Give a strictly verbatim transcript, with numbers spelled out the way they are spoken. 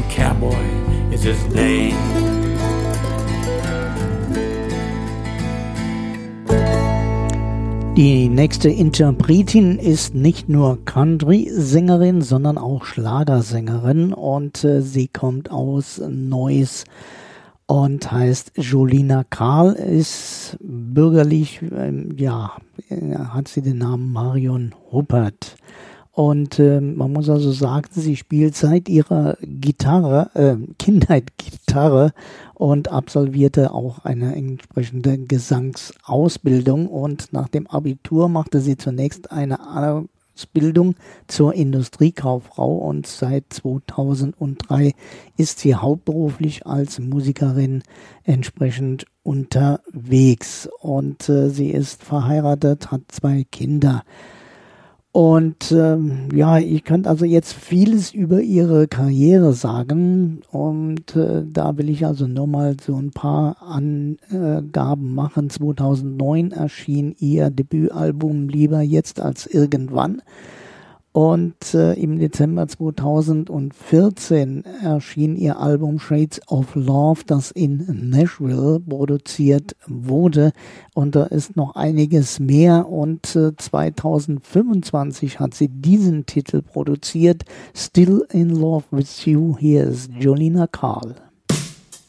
Cowboy is his name. Die nächste Interpretin ist nicht nur Country-Sängerin, sondern auch Schlagersängerin und äh, sie kommt aus Neuss und heißt Jolina Karl, ist bürgerlich, ähm, ja, äh, hat sie den Namen Marion Huppert. Und äh, man muss also sagen, sie spielt seit ihrer Gitarre, äh, Kindheit Gitarre und absolvierte auch eine entsprechende Gesangsausbildung. Und nach dem Abitur machte sie zunächst eine Ausbildung zur Industriekauffrau und seit zweitausenddrei ist sie hauptberuflich als Musikerin entsprechend unterwegs. Und äh, sie ist verheiratet, hat zwei Kinder. Und ähm, ja, ich könnte also jetzt vieles über ihre Karriere sagen und äh, da will ich also nur mal so ein paar Angaben machen. zweitausendneun erschien ihr Debütalbum Lieber jetzt als irgendwann und äh, im Dezember zweitausendvierzehn erschien ihr Album Shades of Love, das in Nashville produziert wurde und da ist noch einiges mehr und äh, zweitausendfünfundzwanzig hat sie diesen Titel produziert, Still in Love with You. Hier ist Jolina Karl.